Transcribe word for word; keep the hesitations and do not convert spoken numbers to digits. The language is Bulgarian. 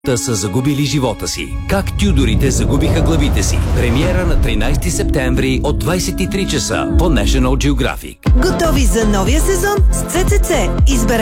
Та са загубили живота си. Как тюдорите загубиха главите си. Премиера на тринайсети септември от двайсет и три часа по National Geographic. Готови за новия сезон с ЦЦЦ. Изберете